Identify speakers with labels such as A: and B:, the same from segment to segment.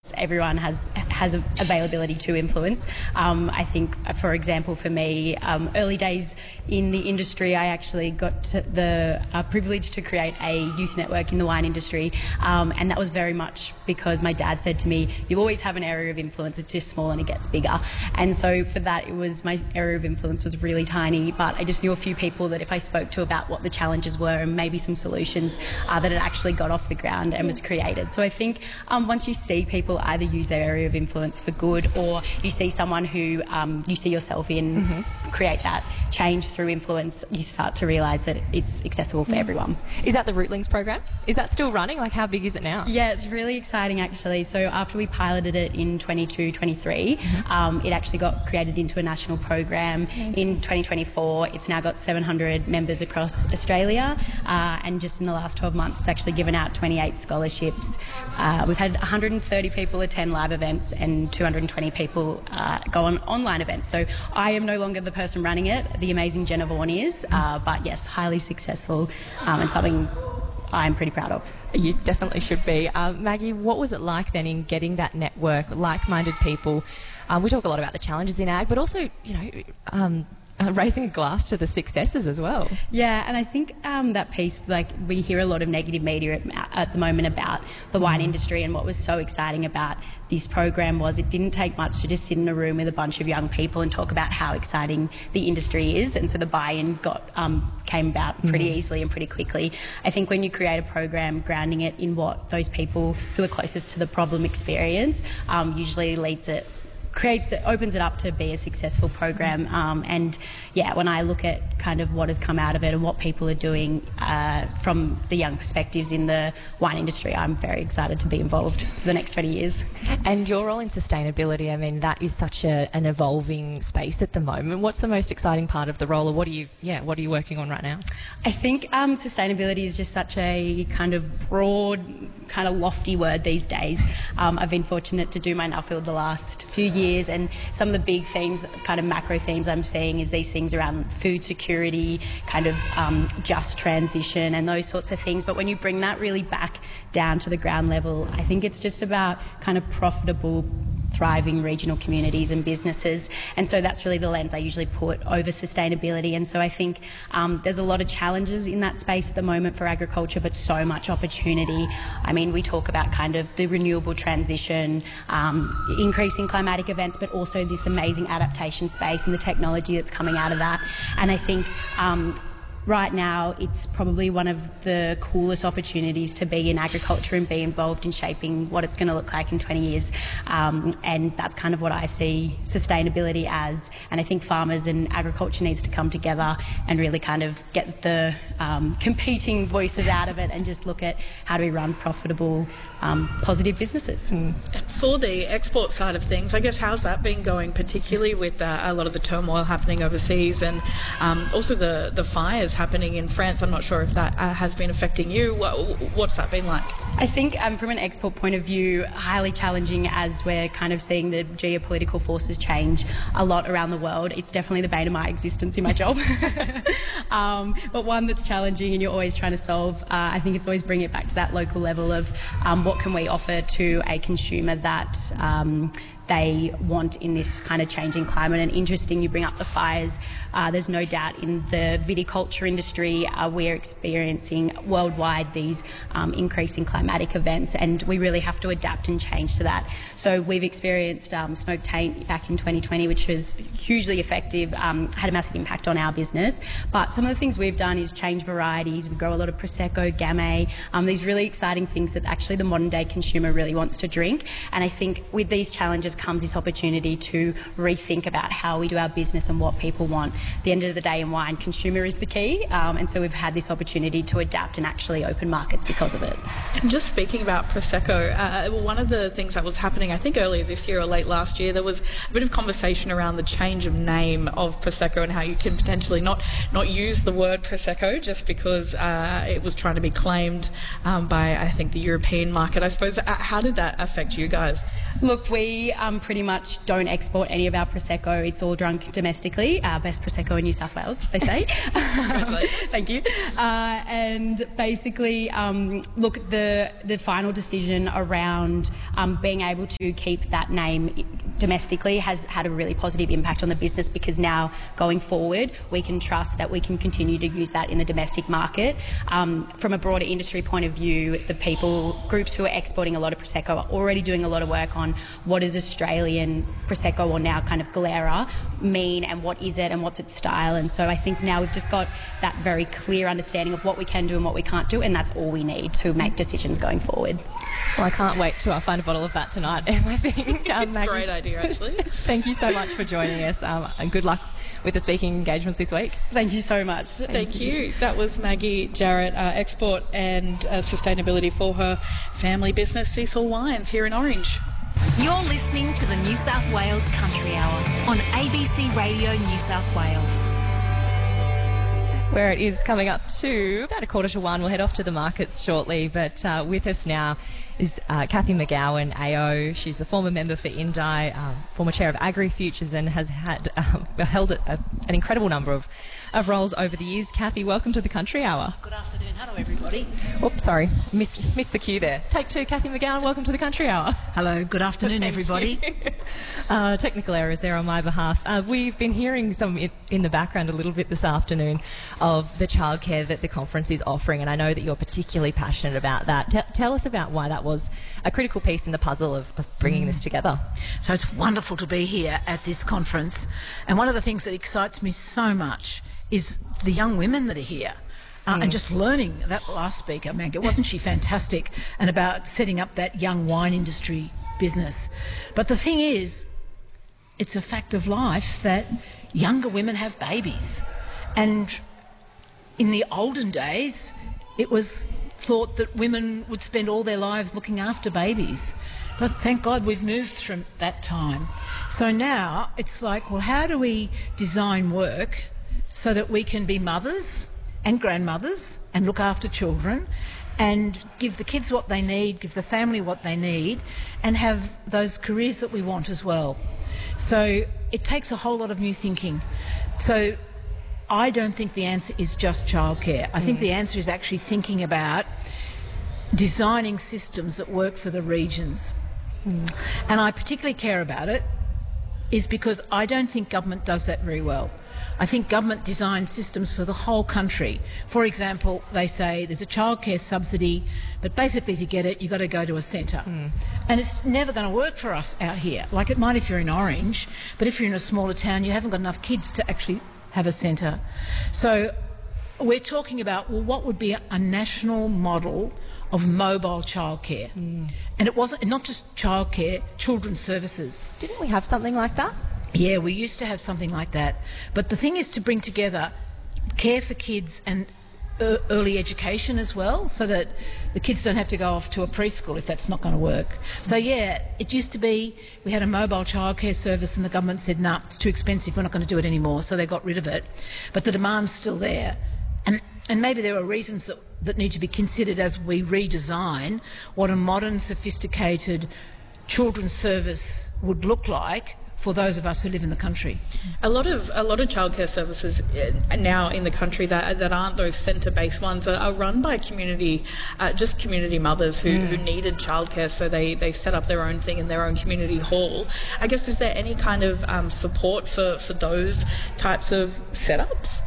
A: everyone has availability to influence. I think, for example, for me, early days in the industry, I actually got the privilege to create a youth network in the wine industry, and that was very much because my dad said to me, you always have an area of influence, it's just small and it gets bigger. And so for that, it was, my area of influence was really tiny, but I just knew a few people that if I spoke to about what the challenges were and maybe some solutions, that it actually got off the ground and was created. So I think once you see people either use their area of influence for good, or you see someone who you see yourself in create that change through influence, you start to realise that it's accessible for everyone.
B: Is that the Rootlings program? Is that still running? Like, how big is it now?
A: Yeah, it's really exciting actually. So after we piloted it in 22-23, it actually got created into a national program. In 2024, it's now got 700 members across Australia, and just in the last 12 months, it's actually given out 28 scholarships. We've had 130 people attend live events and 220 people go on online events. So I am no longer the person running it. The amazing Jenna Vaughan is, but yes, highly successful, and something I'm pretty proud of.
B: You definitely should be. Maggie, what was it like then in getting that network, like-minded people? We talk a lot about the challenges in ag, but also, raising a glass to the successes as well.
A: Yeah, and I think that piece, like, we hear a lot of negative media at the moment about the wine industry, and what was so exciting about this program was it didn't take much to just sit in a room with a bunch of young people and talk about how exciting the industry is, and so the buy-in came about pretty easily and pretty quickly. I think when you create a program grounding it in what those people who are closest to the problem experience, usually opens it up to be a successful program. And yeah, when I look at kind of what has come out of it and what people are doing from the young perspectives in the wine industry, I'm very excited to be involved for the next 20 years.
B: And your role in sustainability, I mean, that is such an evolving space at the moment. What's the most exciting part of the role, or what are you working on right now?
A: I think sustainability is just such a kind of broad, kind of lofty word these days. I've been fortunate to do my Nuffield the last few years, and some of the big themes, kind of macro themes I'm seeing, is these things around food security, kind of just transition and those sorts of things. But when you bring that really back down to the ground level, I think it's just about kind of profitable, thriving regional communities and businesses, and so that's really the lens I usually put over sustainability. And so I think there's a lot of challenges in that space at the moment for agriculture, but so much opportunity. I mean, we talk about kind of the renewable transition, increasing climatic events, but also this amazing adaptation space and the technology that's coming out of that. And I think right now, it's probably one of the coolest opportunities to be in agriculture and be involved in shaping what it's going to look like in 20 years. And that's kind of what I see sustainability as. And I think farmers and agriculture needs to come together and really kind of get the competing voices out of it and just look at how do we run profitable, positive businesses.
C: And for the export side of things, I guess, how's that been going, particularly with a lot of the turmoil happening overseas, and also the fires happening in France? I'm not sure if that has been affecting you. What's that been like?
A: I think from an export point of view, highly challenging, as we're kind of seeing the geopolitical forces change a lot around the world. It's definitely the bane of my existence in my job. But one that's challenging and you're always trying to solve. I think it's always bringing it back to that local level of what can we offer to a consumer that they want in this kind of changing climate. And interesting, you bring up the fires. There's no doubt in the viticulture industry, we're experiencing worldwide these increasing climatic events, and we really have to adapt and change to that. So we've experienced smoke taint back in 2020, which was hugely effective, had a massive impact on our business. But some of the things we've done is change varieties. We grow a lot of Prosecco, Gamay, these really exciting things that actually the modern day consumer really wants to drink. And I think with these challenges comes this opportunity to rethink about how we do our business and what people want. At the end of the day in wine, consumer is the key, and so we've had this opportunity to adapt and actually open markets because of it.
C: And just speaking about Prosecco, one of the things that was happening, I think earlier this year or late last year, there was a bit of conversation around the change of name of Prosecco and how you can potentially not use the word Prosecco just because it was trying to be claimed by, I think, the European market, I suppose. How did that affect you guys?
A: Look, we pretty much don't export any of our Prosecco. It's all drunk domestically. Best Prosecco in New South Wales, they say.
C: Congratulations.
A: Thank you. And basically, look, the final decision around being able to keep that name domestically has had a really positive impact on the business, because now going forward we can trust that we can continue to use that in the domestic market. From a broader industry point of view, the groups who are exporting a lot of Prosecco are already doing a lot of work on what does Australian Prosecco, or now kind of Glera, mean, and what is it and what's its style. And so I think now we've just got that very clear understanding of what we can do and what we can't do, and that's all we need to make decisions going forward.
B: Well, I can't wait to find a bottle of that tonight, I think. Maggie,
C: Great idea, actually.
B: thank you so much for joining us, and good luck with the speaking engagements this week.
A: Thank you so much.
C: Thank you. That was Maggie Jarrett, export and sustainability for her family business, Cecil Wines, here in Orange.
D: You're listening to the New South Wales Country Hour on ABC Radio New South Wales.
B: Where it is coming up to about 1:45. We'll head off to the markets shortly, but with us now is Cathy McGowan, AO. She's the former member for Indi, former chair of AgriFutures, and has held an incredible number of roles over the years. Cathy, welcome to the Country Hour.
E: Good afternoon. Hello, everybody.
B: Oops, sorry, missed the cue there. Take two, Cathy McGowan, welcome to the Country Hour.
E: Hello, good afternoon, everybody.
B: Technical errors there on my behalf. We've been hearing some in the background a little bit this afternoon of the childcare that the conference is offering, and I know that you're particularly passionate about that. Tell us about why that was a critical piece in the puzzle of bringing this together.
E: So it's wonderful to be here at this conference, and one of the things that excites me so much is the young women that are here. And just learning that last speaker, Maggie, wasn't she fantastic? And about setting up that young wine industry business. But the thing is, it's a fact of life that younger women have babies. And in the olden days, it was thought that women would spend all their lives looking after babies. But thank God we've moved from that time. So now it's like, well, how do we design work so that we can be mothers and grandmothers and look after children and give the kids what they need, give the family what they need, and have those careers that we want as well. So it takes a whole lot of new thinking. So I don't think the answer is just childcare. I think the answer is actually thinking about designing systems that work for the regions. And I particularly care about it is because I don't think government does that very well. I think government designs systems for the whole country. For example, they say there's a childcare subsidy, but basically to get it, you've got to go to a centre. And it's never going to work for us out here. Like it might if you're in Orange, but if you're in a smaller town, you haven't got enough kids to actually have a centre. So we're talking about, well, what would be a national model of mobile childcare? And it wasn't not just childcare, children's services.
B: Didn't we have something like that?
E: Yeah, we used to have something like that. But the thing is to bring together care for kids and early education as well, so that the kids don't have to go off to a preschool if that's not going to work. So yeah, it used to be we had a mobile childcare service and the government said, nah, it's too expensive, we're not going to do it anymore, so they got rid of it. But the demand's still there. And maybe there are reasons that need to be considered as we redesign what a modern, sophisticated children's service would look like for those of us who live in the country.
C: A lot of childcare services now in the country that aren't those centre-based ones are run by community mothers who needed childcare, so they set up their own thing in their own community hall. I guess, is there any kind of support for those types of setups?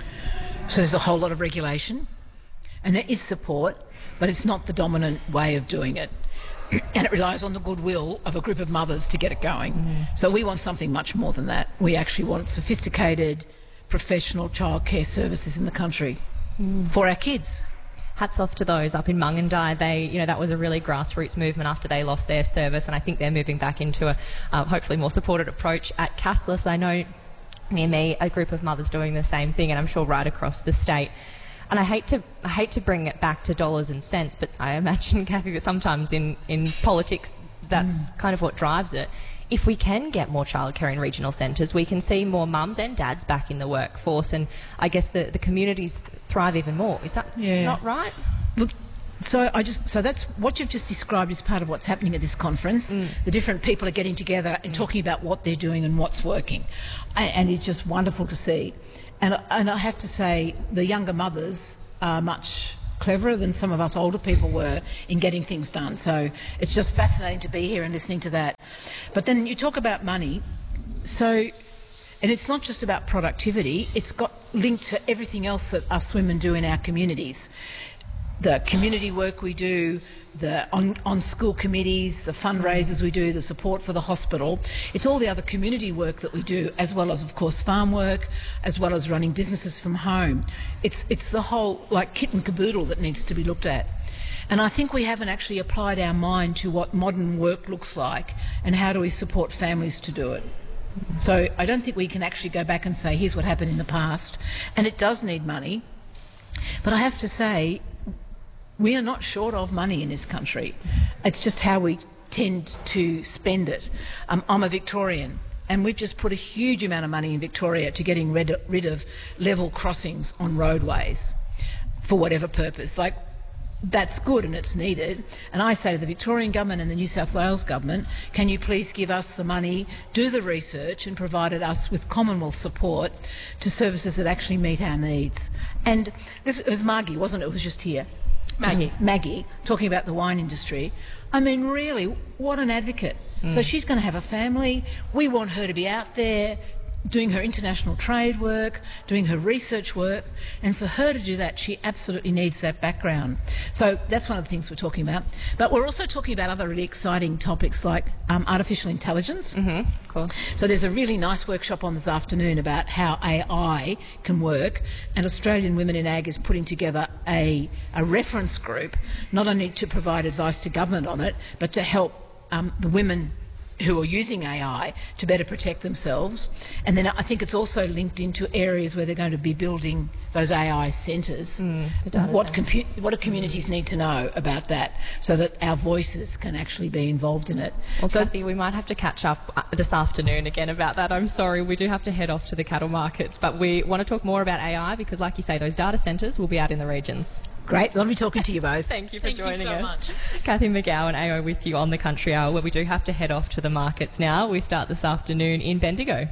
E: So there's a whole lot of regulation, and there is support, but it's not the dominant way of doing it. And it relies on the goodwill of a group of mothers to get it going. So we want something much more than that. We actually want sophisticated, professional childcare services in the country for our kids.
B: Hats off to those up in Mungindi. That was a really grassroots movement after they lost their service, and I think they're moving back into a hopefully more supported approach at Cassilis. I know near me a group of mothers doing the same thing, and I'm sure right across the state. And I hate to bring it back to dollars and cents, but I imagine, Cathy, that sometimes in politics that's kind of what drives it. If we can get more childcare in regional centres, we can see more mums and dads back in the workforce, and I guess the communities thrive even more. Is that not right?
E: Look, So that's what you've just described is part of what's happening at this conference. The different people are getting together and talking about what they're doing and what's working, and it's just wonderful to see. And I have to say, the younger mothers are much cleverer than some of us older people were in getting things done. So it's just fascinating to be here and listening to that. But then you talk about money, and it's not just about productivity, it's got linked to everything else that us women do in our communities. The community work we do, the on school committees, the fundraisers we do, the support for the hospital. It's all the other community work that we do, as well as, of course, farm work, as well as running businesses from home. It's the whole, like, kit and caboodle that needs to be looked at. And I think we haven't actually applied our mind to what modern work looks like and how do we support families to do it. So I don't think we can actually go back and say, here's what happened in the past. And it does need money. But I have to say, we are not short of money in this country. It's just how we tend to spend it. I'm a Victorian, and we've just put a huge amount of money in Victoria to getting rid of level crossings on roadways for whatever purpose. Like, that's good and it's needed. And I say to the Victorian government and the New South Wales government, can you please give us the money, do the research and provide us with Commonwealth support to services that actually meet our needs. And it was Margie, wasn't it? It was just here. Maggie, talking about the wine industry. I mean, really, what an advocate. So she's going to have a family. We want her to be out there doing her international trade work, doing her research work, and for her to do that, she absolutely needs that background. So that's one of the things we're talking about. But we're also talking about other really exciting topics like artificial intelligence.
B: Of course.
E: So there's a really nice workshop on this afternoon about how AI can work, and Australian Women in Ag is putting together a reference group, not only to provide advice to government on it, but to help the women who are using AI to better protect themselves. And then I think it's also linked into areas where they're going to be building those AI centres. What do communities need to know about that so that our voices can actually be involved in it?
B: Well, so, Kathy, we might have to catch up this afternoon again about that. I'm sorry, we do have to head off to the cattle markets, but we want to talk more about AI because, like you say, those data centres will be out in the regions.
E: Great. Lovely talking to you both.
B: Thank you for joining us.
C: Much.
B: Kathy McGowan, AO, with you on the Country Hour, where we do have to head off to the markets now. We start this afternoon in Bendigo.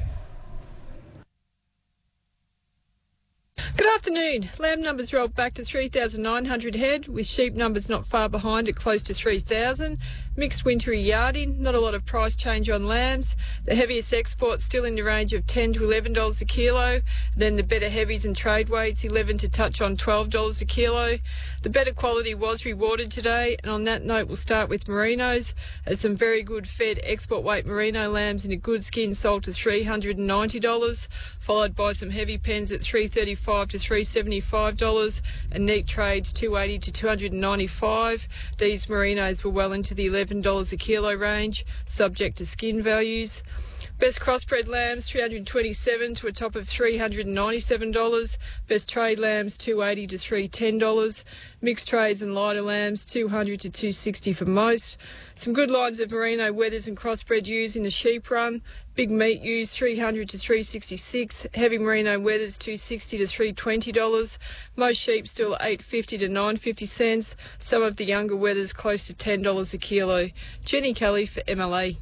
F: Good afternoon. Lamb numbers rolled back to 3,900 head, with sheep numbers not far behind at close to 3,000. Mixed wintry yarding, not a lot of price change on lambs. The heaviest exports still in the range of $10 to $11 a kilo. Then the better heavies and trade weights, $11 to touch on $12 a kilo. The better quality was rewarded today, and on that note we'll start with merinos, as some very good fed export weight merino lambs in a good skin sold to $390, followed by some heavy pens at $335 to $375, and neat trades $280 to $295. These merinos were well into the $11 a kilo range, subject to skin values. Best crossbred lambs $327 to a top of $397. Best trade lambs $280 to $310. Mixed trades and lighter lambs $200 to $260 for most. Some good lines of merino wethers and crossbred ewes in the sheep run. Big meat ewes $300 to $366. Heavy merino wethers $260 to $320. Most sheep still $8.50 to $9.50 cents. Some of the younger wethers close to $10 a kilo. Jenny Kelly for MLA.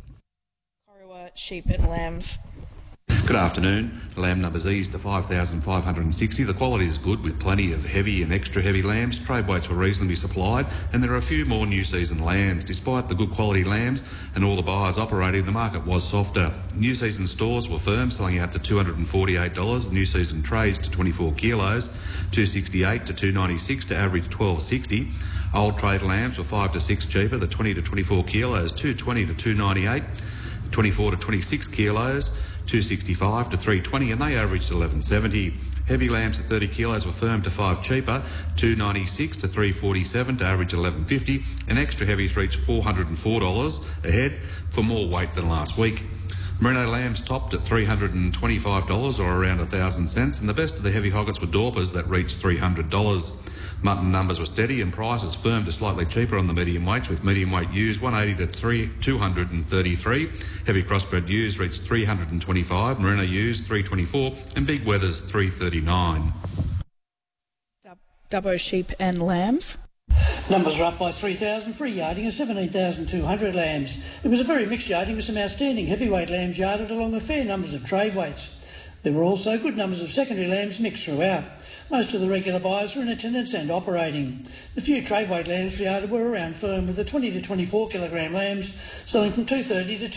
C: Sheep and lambs.
G: Good afternoon. Lamb numbers eased to 5,560. The quality is good with plenty of heavy and extra heavy lambs. Trade weights were reasonably supplied, and there are a few more new season lambs. Despite the good quality lambs and all the buyers operating, the market was softer. New season stores were firm, selling out to $248. New season trays to 24 kilos, $268 to $296 to average $12.60. Old trade lambs were 5 to 6 cheaper, the 20 to 24 kilos, $220 to $298. 24 to 26 kilos, $265 to $320, and they averaged $11.70. Heavy lambs at 30 kilos were firm to 5 cheaper, $296 to $347 to average $11.50, and extra heavies reached $404 a head for more weight than last week. Merino lambs topped at $325 or around 1,000 cents, and the best of the heavy hoggets were Dorpers that reached $300. Mutton numbers were steady and prices firm to slightly cheaper on the medium weights, with medium weight ewes $180 to $233. Heavy crossbred ewes reached $325, merino ewes $324, and big wethers $339.
C: Dubbo sheep and lambs.
H: Numbers are up by 3,000 free yarding and 17,200 lambs. It was a very mixed yarding with some outstanding heavyweight lambs yarded along with fair numbers of trade weights. There were also good numbers of secondary lambs mixed throughout. Most of the regular buyers were in attendance and operating. The few trade weight lambs yarded were around firm, with the 20 to 24 kilogram lambs selling from $230 to